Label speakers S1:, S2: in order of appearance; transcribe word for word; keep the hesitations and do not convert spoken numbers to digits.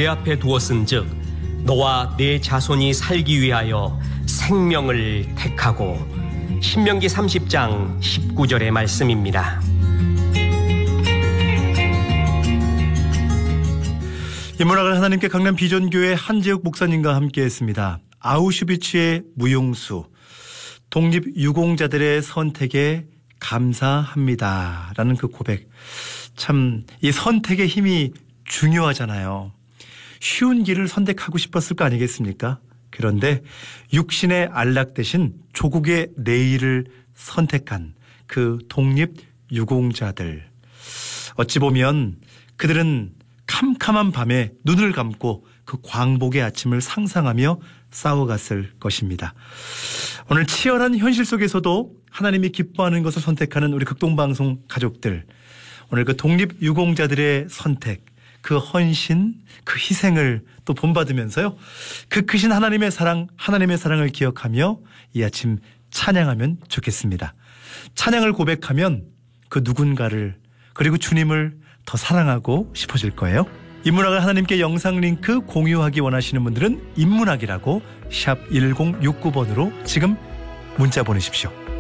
S1: 뇌 앞에 두었은즉 너와 네 자손이 살기 위하여 생명을 택하고. 신명기 삼십 장 십구 절의 말씀입니다.
S2: 인문학을 하나님께 강남 비전교회 한재욱 목사님과 함께했습니다. 아우슈비츠의 무용수, 독립유공자들의 선택에 감사합니다 라는 그 고백, 참 이 선택의 힘이 중요하잖아요. 쉬운 길을 선택하고 싶었을 거 아니겠습니까? 그런데 육신의 안락 대신 조국의 내일을 선택한 그 독립유공자들, 어찌 보면 그들은 캄캄한 밤에 눈을 감고 그 광복의 아침을 상상하며 싸워갔을 것입니다. 오늘 치열한 현실 속에서도 하나님이 기뻐하는 것을 선택하는 우리 극동방송 가족들, 오늘 그 독립유공자들의 선택, 그 헌신, 그 희생을 또 본받으면서요, 그 크신 하나님의 사랑, 하나님의 사랑을 기억하며 이 아침 찬양하면 좋겠습니다. 찬양을 고백하면 그 누군가를, 그리고 주님을 더 사랑하고 싶어질 거예요. 인문학을 하나님께 영상 링크 공유하기 원하시는 분들은 인문학이라고 샵 일공육구 번으로 지금 문자 보내십시오.